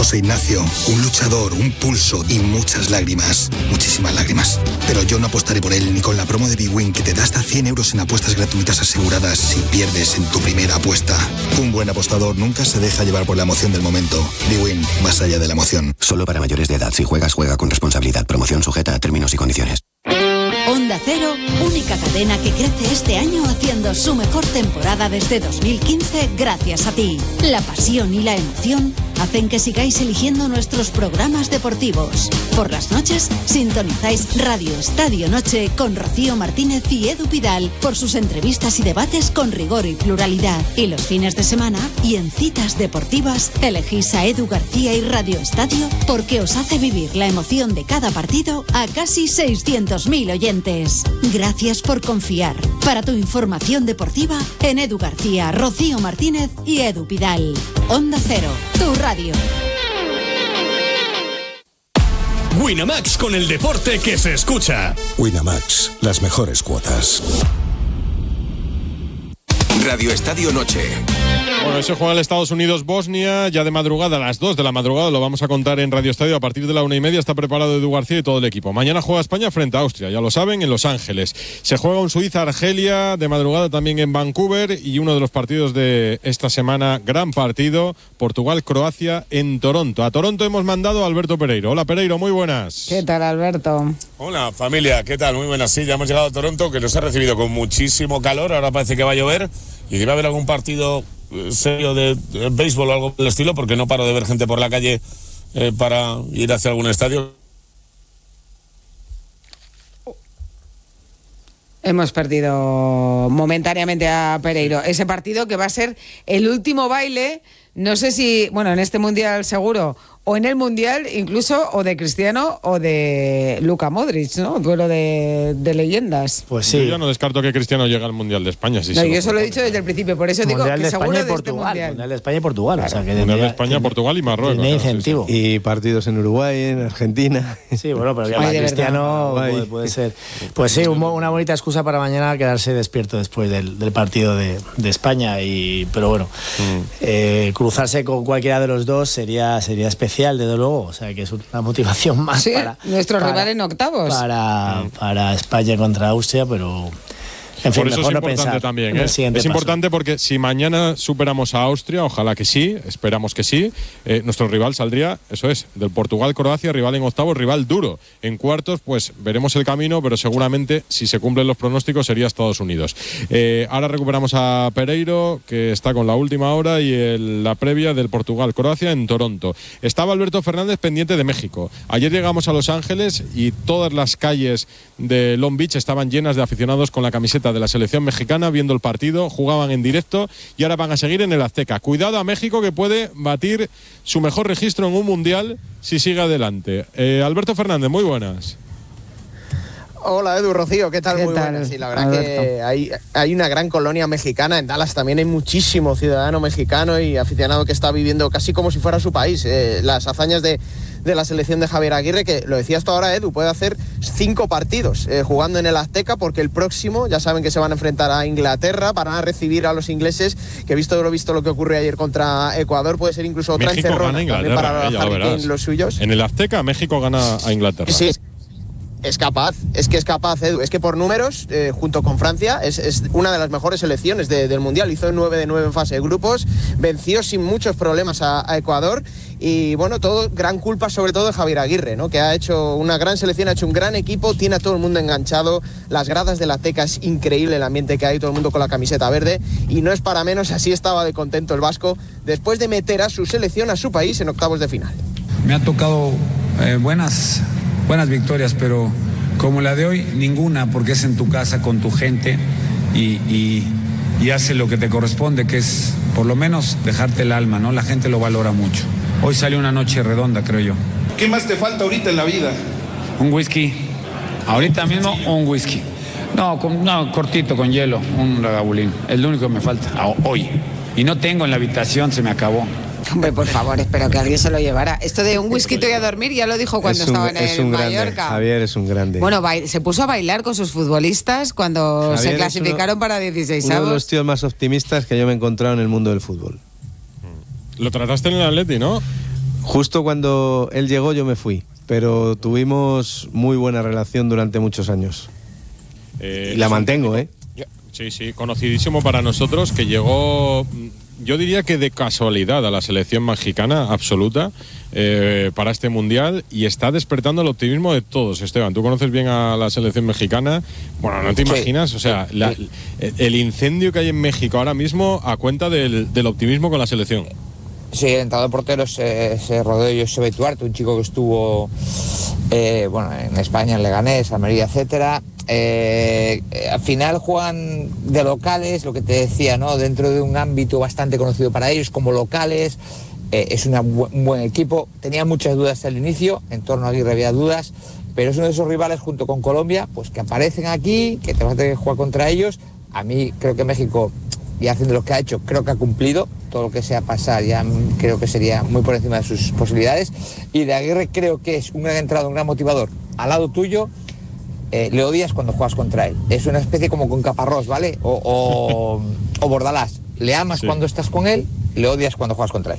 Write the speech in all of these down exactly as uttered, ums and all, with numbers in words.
José Ignacio, un luchador, un pulso y muchas lágrimas. Muchísimas lágrimas. Pero yo no apostaré por él ni con la promo de Big Win, que te da hasta cien euros en apuestas gratuitas aseguradas si pierdes en tu primera apuesta. Un buen apostador nunca se deja llevar por la emoción del momento. Big Win, más allá de la emoción. Solo para mayores de edad. Si juegas, juega con responsabilidad. Promoción sujeta a términos y condiciones. Onda Cero, única cadena que crece este año haciendo su mejor temporada desde dos mil quince gracias a ti. La pasión y la emoción hacen que sigáis eligiendo nuestros programas deportivos. Por las noches sintonizáis Radio Estadio Noche con Rocío Martínez y Edu Pidal por sus entrevistas y debates con rigor y pluralidad. Y los fines de semana y en citas deportivas elegís a Edu García y Radio Estadio porque os hace vivir la emoción de cada partido a casi seiscientos mil oyentes. Gracias por confiar. Para tu información deportiva en Edu García, Rocío Martínez y Edu Pidal. Onda Cero, tu radio. Winamax, con el deporte que se escucha. Winamax, las mejores cuotas. Radio Estadio Noche. Bueno, se juega en Estados Unidos-Bosnia, ya de madrugada, a las dos de la madrugada, lo vamos a contar en Radio Estadio. A partir de la una y media está preparado Edu García y todo el equipo. Mañana juega España frente a Austria, ya lo saben, en Los Ángeles. Se juega un Suiza-Argelia, de madrugada también en Vancouver, y uno de los partidos de esta semana, gran partido, Portugal-Croacia en Toronto. A Toronto hemos mandado a Alberto Pereiro. Hola, Pereiro, muy buenas. ¿Qué tal, Alberto? Hola, familia, ¿qué tal? Muy buenas. Sí, ya hemos llegado a Toronto, que nos ha recibido con muchísimo calor, ahora parece que va a llover, y debe haber algún partido serio de, de béisbol o algo del estilo, porque no paro de ver gente por la calle eh, para ir hacia algún estadio. Hemos perdido momentáneamente a Pereiro. Ese partido que va a ser el último baile, no sé si, bueno, en este Mundial seguro, o en el Mundial incluso, o de Cristiano o de Luka Modric, ¿no? Duelo de, de leyendas. Pues sí. Yo ya no descarto que Cristiano llegue al Mundial de España. Si no, yo eso lo he dicho desde el principio, por eso mundial digo que seguro España y de este Portugal, Mundial. Mundial de España y Portugal. Claro. O sea, que Mundial de España, Portugal y Marruecos. Tiene incentivo. Sí, sí. Y partidos en Uruguay, en Argentina. Sí, bueno, pero ya para Cristiano puede, puede ser. Pues sí, un, una bonita excusa para mañana quedarse despierto después del, del partido de, de España. Y, pero bueno, mm. eh, cruzarse con cualquiera de los dos sería, sería especial, desde luego. O sea, que es una motivación más sí, para nuestro para, rival en octavos para, para España contra Austria, pero en fin, por eso es no importante también, ¿eh? Es paso. importante porque si mañana superamos a Austria, ojalá que sí, esperamos que sí, eh, nuestro rival saldría, eso es, del Portugal-Croacia, rival en octavos, rival duro. En cuartos, pues veremos el camino, pero seguramente, si se cumplen los pronósticos, sería Estados Unidos. Eh, ahora recuperamos a Pereiro, que está con la última hora y el, la previa del Portugal-Croacia en Toronto. Estaba Alberto Fernández pendiente de México. Ayer llegamos a Los Ángeles y todas las calles de Long Beach estaban llenas de aficionados con la camiseta de la selección mexicana viendo el partido, jugaban en directo y ahora van a seguir en el Azteca. Cuidado a México, que puede batir su mejor registro en un mundial si sigue adelante. Eh, Alberto Fernández, muy buenas. Hola Edu, Rocío, ¿qué tal? ¿Qué Muy tal? buenas. Sí, la verdad Alberto. que hay, hay una gran colonia mexicana. En Dallas también hay muchísimo ciudadano mexicano y aficionado que está viviendo casi como si fuera su país. Eh, las hazañas de, de la selección de Javier Aguirre, que lo decías tú ahora, Edu, puede hacer cinco partidos eh, jugando en el Azteca, porque el próximo, ya saben que se van a enfrentar a Inglaterra para recibir a los ingleses, que visto lo visto lo que ocurre ayer contra Ecuador, puede ser incluso otra México encerrona gana también para eh, Harry Kane, los suyos. En el Azteca, México gana a Inglaterra. Sí. Es capaz, es que es capaz, Edu. Es que por números, eh, junto con Francia, es, es una de las mejores selecciones de, del Mundial. Hizo nueve de nueve en fase de grupos, venció sin muchos problemas a, a Ecuador y, bueno, todo gran culpa sobre todo de Javier Aguirre, ¿no? Que ha hecho una gran selección, ha hecho un gran equipo, tiene a todo el mundo enganchado. Las gradas de la Azteca, es increíble el ambiente que hay, todo el mundo con la camiseta verde, y no es para menos, así estaba de contento el vasco después de meter a su selección, a su país, en octavos de final. Me ha tocado eh, buenas... buenas victorias, pero como la de hoy, ninguna, porque es en tu casa, con tu gente, y, y, y hace lo que te corresponde, que es por lo menos dejarte el alma, ¿no? La gente lo valora mucho. Hoy salió una noche redonda, creo yo. ¿Qué más te falta ahorita en la vida? Un whisky. Ahorita mismo un whisky. No, con, no cortito, con hielo, un ragabulín. Es lo único que me falta, hoy. Y no tengo en la habitación, se me acabó. Hombre, por favor, espero que alguien se lo llevara. Esto de un whisky y a dormir ya lo dijo cuando es un, estaba en es el un Mallorca. Grande. Javier es un grande. Bueno, se puso a bailar con sus futbolistas cuando Javier se clasificaron uno, para dieciséis avos. Uno de los tíos más optimistas que yo me he encontrado en el mundo del fútbol. Lo trataste en el Atleti, ¿no? Justo cuando él llegó yo me fui, pero tuvimos muy buena relación durante muchos años. Eh, y la mantengo, ¿eh? Sí, sí, conocidísimo para nosotros, que llegó, yo diría que de casualidad, a la selección mexicana absoluta eh, para este Mundial, y está despertando el optimismo de todos. Esteban, tú conoces bien a la selección mexicana, bueno, no te imaginas, sí, o sea, sí, la, sí. el incendio que hay en México ahora mismo a cuenta del, del optimismo con la selección. Sí, el entrenador de porteros se, se rodeó de José Duarte, un chico que estuvo eh, bueno, en España, en Leganés, Almería, etcétera. Eh, al final juegan de locales, lo que te decía, ¿no? Dentro de un ámbito bastante conocido para ellos como locales. Eh, es una bu- un buen equipo. Tenía muchas dudas al inicio, en torno a Aguirre había dudas, pero es uno de esos rivales junto con Colombia, pues que aparecen aquí, que te vas a tener que jugar contra ellos. A mí creo que México, y haciendo lo que ha hecho, creo que ha cumplido. Todo lo que sea pasar ya creo que sería muy por encima de sus posibilidades. Y de Aguirre creo que es un gran entrado, un gran motivador al lado tuyo. Eh, le odias cuando juegas contra él. Es una especie como con Caparrós, ¿vale? O, o, o Bordalás. Le amas sí. cuando estás con él, le odias cuando juegas contra él.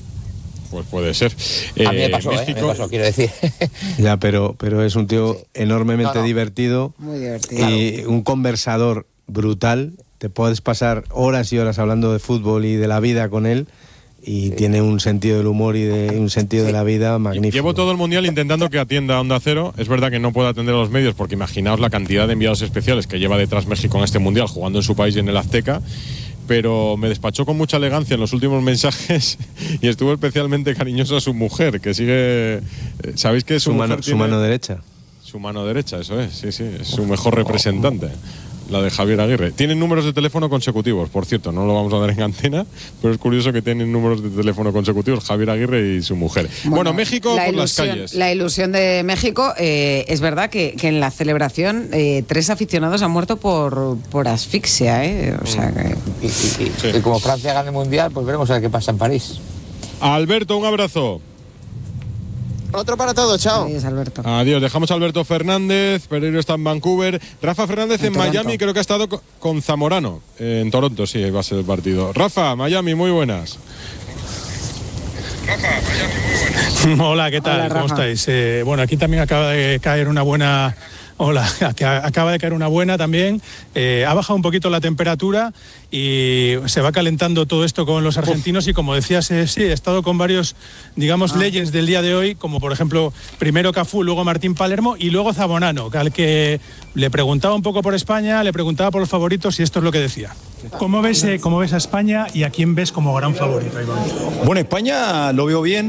Pues puede ser. Eh, a mí me pasó, México... ¿eh? Me pasó, quiero decir. Ya, pero, pero es un tío sí. enormemente no, no. divertido. Muy divertido. Y claro. un conversador brutal. Te puedes pasar horas y horas hablando de fútbol y de la vida con él. Y sí. tiene un sentido del humor y de un sentido sí. de la vida magnífico. Llevo todo el Mundial intentando que atienda a Onda Cero. Es verdad que no puede atender a los medios, porque imaginaos la cantidad de enviados especiales que lleva detrás México en este Mundial, jugando en su país y en el Azteca. Pero me despachó con mucha elegancia en los últimos mensajes y estuvo especialmente cariñoso a su mujer, que sigue... ¿Sabéis que su, su, mano, tiene... su mano derecha? Su mano derecha, eso es, sí, sí, es su mejor representante. La de Javier Aguirre. Tienen números de teléfono consecutivos, por cierto, no lo vamos a dar en antena, pero es curioso que tienen números de teléfono consecutivos, Javier Aguirre y su mujer. Bueno, bueno México por ilusión, las calles. La ilusión de México, eh, es verdad que, que en la celebración eh, tres aficionados han muerto por, por asfixia, ¿eh? O sea que... y, y, y, sí. y como Francia gana el Mundial, pues veremos a ver qué pasa en París. Alberto, un abrazo. Otro para todos, chao. Adiós, Alberto. Adiós, dejamos a Alberto Fernández, Pereiro está en Vancouver, Rafa Fernández en, en Miami, creo que ha estado con Zamorano, eh, en Toronto, sí, va a ser el partido. Rafa, Miami, muy buenas. Rafa, Miami, muy buenas. Hola, ¿qué tal? Hola, ¿Cómo estáis? Eh, bueno, aquí también acaba de caer una buena... Hola, acaba de caer una buena también, eh, ha bajado un poquito la temperatura y se va calentando todo esto con los argentinos. Uf. Y como decías, eh, sí, he estado con varios, digamos, ah. legends del día de hoy, como por ejemplo, primero Cafú, luego Martín Palermo y luego Zamorano, al que le preguntaba un poco por España, le preguntaba por los favoritos y esto es lo que decía. ¿Cómo ves, eh, cómo ves a España y a quién ves como gran favorito, Iván? Bueno, España lo veo bien.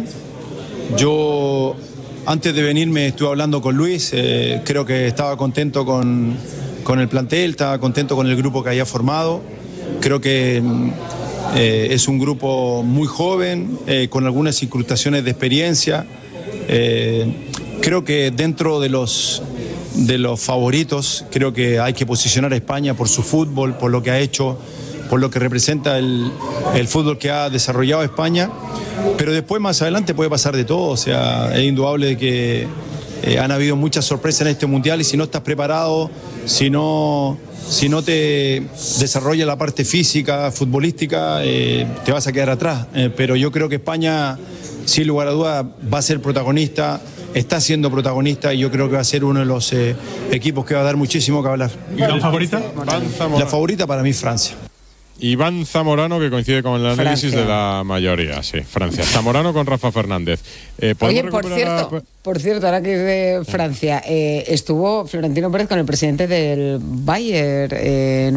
Yo... Antes de venirme estuve hablando con Luis, eh, creo que estaba contento con, con el plantel, estaba contento con el grupo que había formado. Creo que eh, es un grupo muy joven, eh, con algunas incrustaciones de experiencia. Eh, creo que dentro de los, de los favoritos, creo que hay que posicionar a España por su fútbol, por lo que ha hecho, por lo que representa el, el fútbol que ha desarrollado España. Pero después, más adelante, puede pasar de todo. O sea, es indudable de que eh, han habido muchas sorpresas en este Mundial y si no estás preparado, si no, si no te desarrolla la parte física, futbolística, eh, te vas a quedar atrás. Eh, pero yo creo que España, sin lugar a dudas, va a ser protagonista, está siendo protagonista y yo creo que va a ser uno de los eh, equipos que va a dar muchísimo que hablar. ¿Y la favorita? La favorita para mí, Francia. Iván Zamorano, que coincide con el análisis Francia. De la mayoría, sí, Francia. Zamorano con Rafa Fernández. Eh, Oye, por cierto, a... por cierto, ahora que es de Francia, eh, estuvo Florentino Pérez con el presidente del Bayern, eh,